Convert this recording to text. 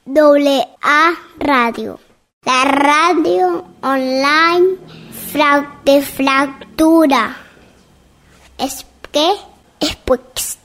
WA Radio. La radio online de fractura. Es que es pues